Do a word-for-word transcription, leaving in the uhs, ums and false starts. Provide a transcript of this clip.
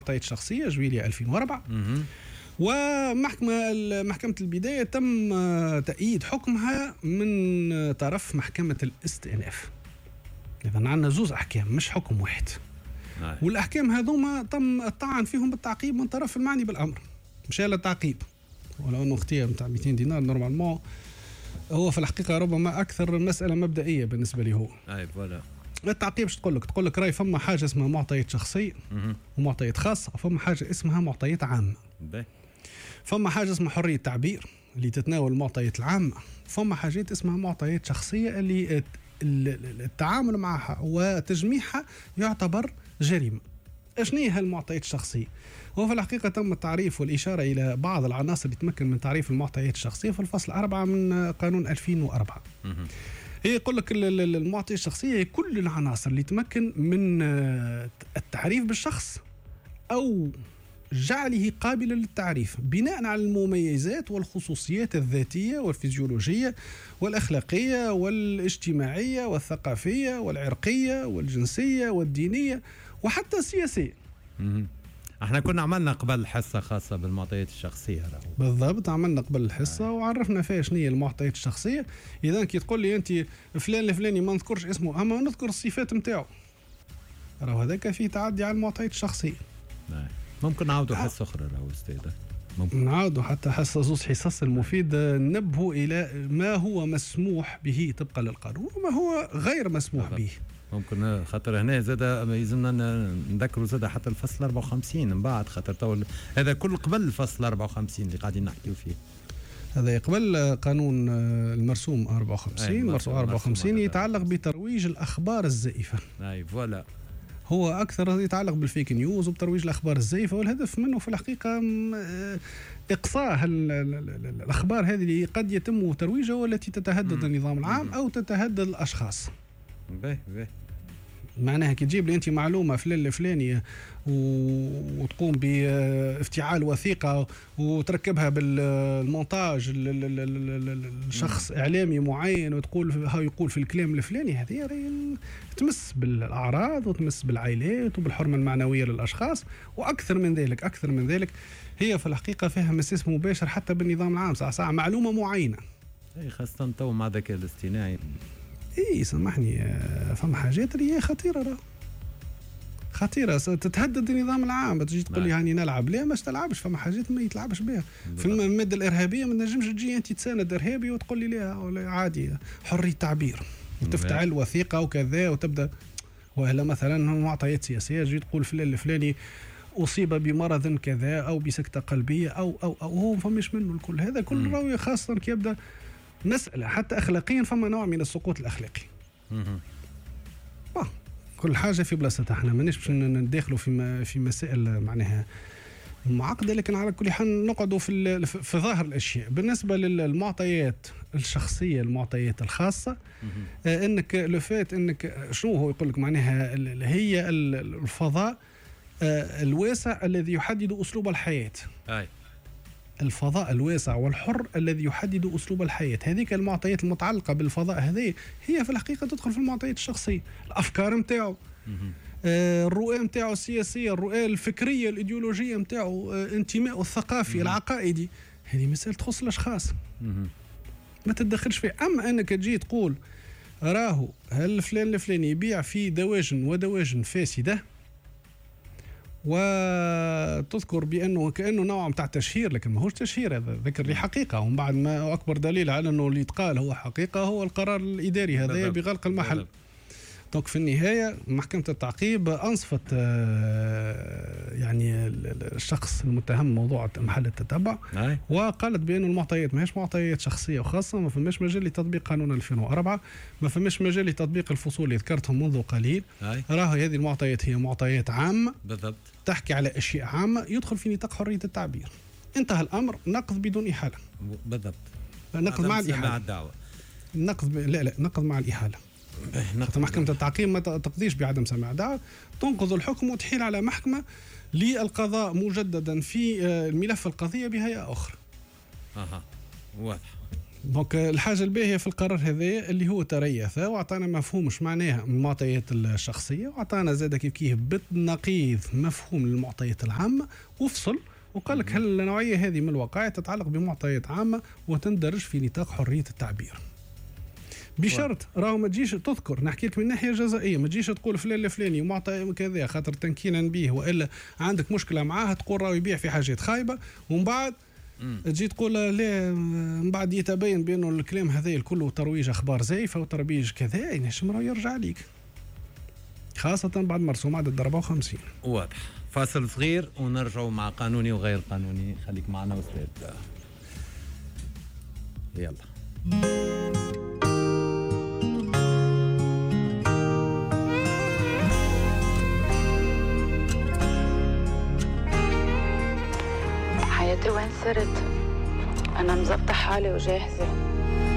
معطيات شخصية جويلية ألفين وأربعة. ومحكمة محكمة البداية تم تأييد حكمها من طرف محكمة الاستئناف. إذا عندنا زوز أحكام مش حكم واحد. نعم. والأحكام هذوما تم الطعن فيهم بالتعقيب من طرف المعني بالأمر، مش على التعقيب، ولو أنه اختيار متاع مئتين دينار نورمالمون هو في الحقيقة ربما أكثر مسألة مبدئية بالنسبة لي هو. أي فوالا. التعقيب شو تقول لك؟ تقول لك راي فما حاجة اسمها معطيات شخصية ومعطيات خاصة، وفما حاجة اسمها معطيات عامة. بي. فما حاجة اسمها حرية التعبير اللي تتناول المعطيات العامة، فما حاجات اسمها معطيات شخصية اللي التعامل معها وتجميعها يعتبر جريمة. اشنو هي هالمعطيات الشخصية؟ وفي الحقيقة تم التعريف والإشارة إلى بعض العناصر اللي تمكن من تعريف المعطيات الشخصية في الفصل أربعة من قانون ألفين وأربعة. هي يقول لك المعطيات الشخصية هي كل العناصر اللي تمكن من التعريف بالشخص أو جعله قابلا للتعريف بناء على المميزات والخصوصيات الذاتية والفيزيولوجية والأخلاقية والاجتماعية والثقافية والعرقية والجنسية والدينية وحتى السياسية. احنا كنا عملنا قبل حصة خاصة بالمعطيات الشخصية. بالضبط، عملنا قبل الحصة آه. وعرفنا فيها شنو هي المعطيات الشخصية. إذا كي تقول لي أنت فلان الفلاني ما نذكرش اسمه أما نذكر الصفات متاعه، راهو هذاك فيه تعدي على المعطيات الشخصية. نعم. ممكن نعاودوا حصة أخرى راهو أستاذ. ممكن نعاودوا حتى حصة زوز حصص المفيد ننبهوا إلى ما هو مسموح به طبقا للقانون وما هو غير مسموح بالضبط. به. ممكن خاطر هنا زاد يلزمنا نذكروا زاد حتى الفصل أربعة وخمسين من بعد، خاطر تو هذا كل قبل الفصل أربعة وخمسين اللي قاعدين نحكيوا فيه. هذا قبل قانون المرسوم أربعة وخمسين. مرسوم أربعة وخمسين يتعلق بترويج الأخبار الزائفة. أي فوالا. هو أكثر يتعلق بالفيك نيوز وبترويج الأخبار الزائفة، والهدف منه في الحقيقة إقصاء الأخبار هذه اللي قد يتم ترويجها والتي تتهدد النظام العام أو تتهدد الأشخاص. به به. معناها كي تجيب لي أنت معلومة فلان الفلانية وتقوم بافتعال وثيقة وتركبها بالمونتاج الشخص إعلامي معين وتقول ها يقول في الكلام الفلاني، هذه تمس بالأعراض وتمس بالعائلات وبالحرمة المعنوية للأشخاص. وأكثر من ذلك أكثر من ذلك هي في الحقيقة فيها مساس مباشر حتى بالنظام العام. ساعة ساعة معلومة معينة، أي خاصة تو مع الذكاء الاصطناعي. اي سامحني، فما حاجات اللي هي خطيره راه خطيره تتهدد النظام العام. تجي تقول لي هاني نلعب، لا مش تلعبش، فما حاجات ما يتلعبش بها. في الماده الارهابيه ما نجمش تجي انت تساند ارهابي وتقول لي لا عادي حريه تعبير وتفتعل وثيقه وكذا وتبدا. ولا مثلا معطيات سياسيه تجي تقول فلان الفلاني اصيب بمرض كذا او بسكته قلبيه او او او هو فماش منه الكل هذا كل راوي، خاصه كي يبدا مسألة حتى أخلاقيا فما نوع من السقوط الأخلاقي. كل حاجة في بلاصتها، احنا مانيش باش ندخلوا في في مسائل معناها معقدة، لكن على كل حال نقعدوا في في ظاهر الأشياء. بالنسبة للمعطيات الشخصية المعطيات الخاصة، آه انك لفات انك شنو هو يقول لك معناها هي الفضاء آه الواسع الذي يحدد أسلوب الحياة. أي. الفضاء الواسع والحر الذي يحدد أسلوب الحياة. هذيك المعطيات المتعلقة بالفضاء هذه هي في الحقيقة تدخل في المعطيات الشخصية. الأفكار متاعه، آه الرؤى متاعه السياسية، الرؤى الفكرية الإيديولوجية متاعه، آه انتماء الثقافي العقائدي، هذه مسألة تخص الأشخاص ما تتدخلش فيه. أما أنك تجي تقول راهو هل فلان الفلاني يبيع في دواجن ودواجن فاسدة وتذكر بأنه كأنه نوع متاع تشهير، لكن ما هوش تشهير، هذا ذكر لي حقيقة. ومن بعد ما أكبر دليل على أنه اللي يتقال هو حقيقة هو القرار الإداري هذا بغلق المحل. دونك في النهاية محكمة التعقيب أنصفت يعني الشخص المتهم موضوع محل التتبع، وقالت بأن المعطيات ما هيش معطيات شخصية وخاصة، ما فماش مجال لتطبيق قانون ألفين وأربعة، ما فماش مجال لتطبيق الفصول اللي ذكرتهم منذ قليل. راهو هذه المعطيات هي معطيات عامة بالضبط، تحكي على أشياء عامة يدخل في نطاق حرية التعبير. انتهى الأمر، نقض بدون إحالة. بالضبط، نقض مع الإحالة. نقض ب... لا لا نقض مع الإحالة. محكمة التعقيب ما تقضيش بعدم سماع دعوة، تنقض الحكم وتحيل على محكمة للقضاء مجددا في الملف القضية بهيئة أخرى. أها واضح. دونك الحاجه الباهيه في القرار هذا اللي هو تريث وعطانا مفهوم ايش معناها المعطيات الشخصيه، وعطانا زاد كيف كيف بالنقيض مفهوم المعطيات العامه، وفصل وقال لك هل النوعيه هذه من الوقائع تتعلق بمعطيات عامه وتندرج في نطاق حريه التعبير بشرط راهو ما تجيش تذكر. نحكي لك من ناحيه جزائيه، ما تجيش تقول فلان الفلاني معطى كذا خاطر تنكينا به والا عندك مشكله معاه تقول راهو يبيع في حاجات خايبه، ومن بعد تجي تقول لا من بعد يتبين بانه الكلام هذا كله ترويج اخبار زيفه وترويج كذا، ينجم راهو يرجع ليك خاصه بعد مرسوم عدد أربعة وخمسين. واضح. فاصل صغير ونرجعوا مع قانوني وغير قانوني. خليك معنا استاذ. يلا. حياتي وين صرت؟ أنا مزبطة حالي وجاهزة،